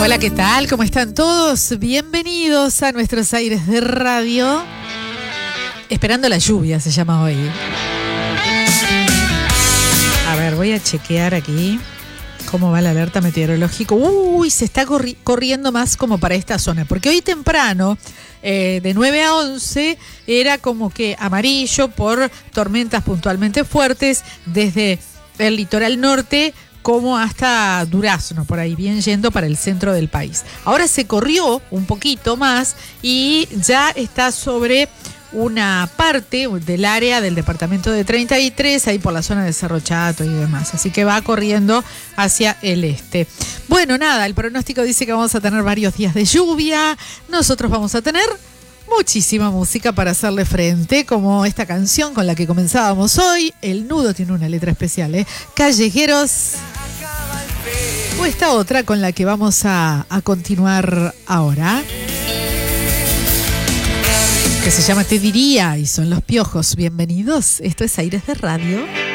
Hola, ¿qué tal? ¿Cómo están todos? Bienvenidos a nuestros aires de radio. Esperando la lluvia se llama hoy. A ver, voy a chequear aquí cómo va la alerta meteorológica. Uy, se está corriendo más como para esta zona, porque hoy temprano, de 9 a 11, era como que amarillo por tormentas puntualmente fuertes desde el litoral norte como hasta Durazno, por ahí bien yendo para el centro del país. Ahora se corrió un poquito más y ya está sobre una parte del área del departamento de 33, ahí por la zona de Cerro Chato y demás. Así que va corriendo hacia el este. Bueno, nada, el pronóstico dice que vamos a tener varios días de lluvia. Nosotros vamos a tener muchísima música para hacerle frente, como esta canción con la que comenzábamos hoy. El Nudo tiene una letra especial, Callejeros. O esta otra con la que vamos a continuar ahora, que se llama Te Diría, y son Los Piojos. Bienvenidos, esto es Aires de Radio.